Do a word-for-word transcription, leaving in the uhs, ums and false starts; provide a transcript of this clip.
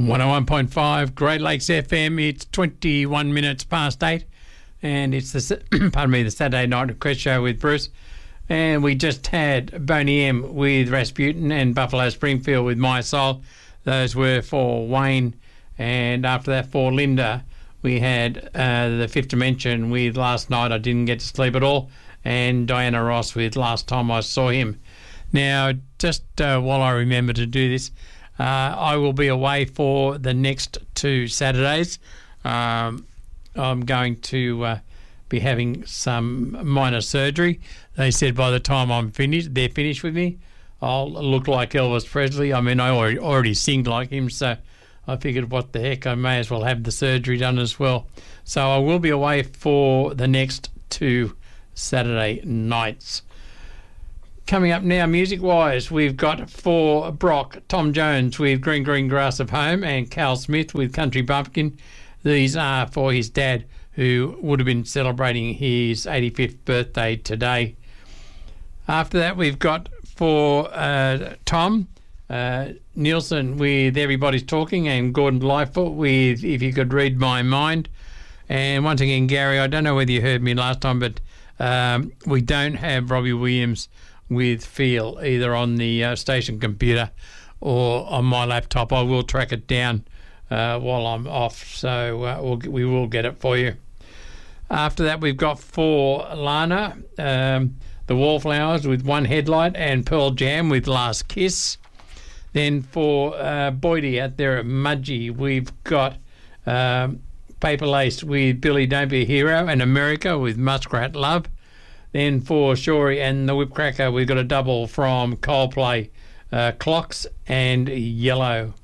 one oh one point five Great Lakes F M. It's twenty-one minutes past eight, and it's the pardon me the Saturday Night Request Show with Bruce. And we just had Boney M with Rasputin and Buffalo Springfield with My Soul. Those were for Wayne, and after that for Linda, we had uh, the Fifth Dimension with Last Night I Didn't Get to Sleep at All, and Diana Ross with Last Time I Saw Him. Now, just uh, while I remember to do this, uh, I will be away for the next two Saturdays. Um, I'm going to uh, be having some minor surgery. They said by the time I'm finished, they're finished with me, I'll look like Elvis Presley. I mean, I already, already sing like him, so I figured, what the heck, I may as well have the surgery done as well. So I will be away for the next two Saturday nights. Coming up now, music-wise, we've got for Brock, Tom Jones with Green Green Grass of Home, and Cal Smith with Country Bumpkin. These are for his dad, who would have been celebrating his eighty-fifth birthday today. After that, we've got for uh, Tom, uh, Nielsen with Everybody's Talking, and Gordon Lightfoot with If You Could Read My Mind. And once again, Gary, I don't know whether you heard me last time, but um, we don't have Robbie Williams with Feel either on the uh, station computer or on my laptop. I will track it down uh, while I'm off, so uh, we'll, we will get it for you. After that, we've got for Lana, um, the Wallflowers with One Headlight, and Pearl Jam with Last Kiss. Then for uh, Boydie out there at Mudgee, we've got um, Paper Lace with Billy Don't Be a Hero, and America with Muskrat Love. Then for Shorey and the Whipcracker, we've got a double from Coldplay, uh, Clocks and Yellow.